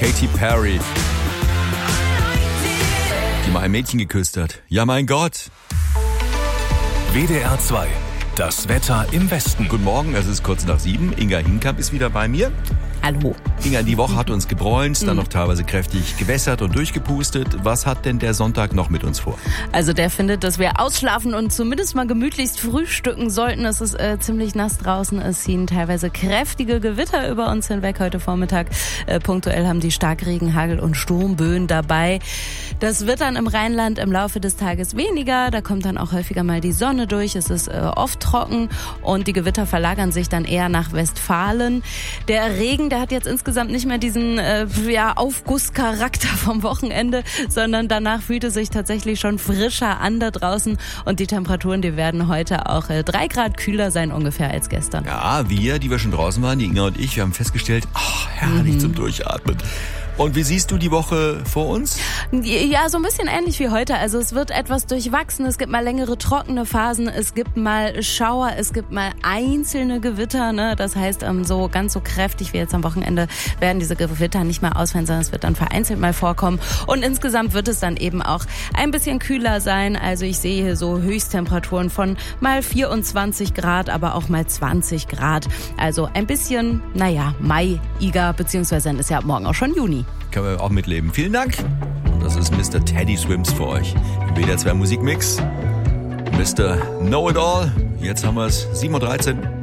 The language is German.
Katy Perry, die mal ein Mädchen geküsst hat. Ja, mein Gott. WDR 2. Das Wetter im Westen. Guten Morgen, es ist kurz nach 7. Inga Hinkamp ist wieder bei mir. Hallo. Inga, die Woche hat uns gebräunt, dann noch teilweise kräftig gewässert und durchgepustet. Was hat denn der Sonntag noch mit uns vor? Also der findet, dass wir ausschlafen und zumindest mal gemütlichst frühstücken sollten. Es ist ziemlich nass draußen. Es ziehen teilweise kräftige Gewitter über uns hinweg heute Vormittag. Punktuell haben die Starkregen, Hagel und Sturmböen dabei. Das wird dann im Rheinland im Laufe des Tages weniger. Da kommt dann auch häufiger mal die Sonne durch. Es ist oft trocken und die Gewitter verlagern sich dann eher nach Westfalen. Der Regen, der hat jetzt insgesamt nicht mehr diesen Aufgusscharakter vom Wochenende, sondern danach fühlt es sich tatsächlich schon frischer an da draußen und die Temperaturen, die werden heute auch 3 Grad kühler sein ungefähr als gestern. Ja, die wir schon draußen waren, die Inga und ich, wir haben festgestellt, herrlich zum Durchatmen. Und wie siehst du die Woche vor uns? Ja, so ein bisschen ähnlich wie heute. Also es wird etwas durchwachsen. Es gibt mal längere trockene Phasen. Es gibt mal Schauer. Es gibt mal einzelne Gewitter. Ne? Das heißt, so ganz so kräftig wie jetzt am Wochenende werden diese Gewitter nicht mehr ausfallen, sondern es wird dann vereinzelt mal vorkommen. Und insgesamt wird es dann eben auch ein bisschen kühler sein. Also ich sehe hier so Höchsttemperaturen von mal 24 Grad, aber auch mal 20 Grad. Also ein bisschen, maiiger, beziehungsweise dann ist ja ab morgen auch schon Juni. Können wir auch mitleben. Vielen Dank. Und das ist Mr. Teddy Swims für euch im WDR 2 Musikmix. Mr. Know It All. Jetzt haben wir es 7:13 Uhr.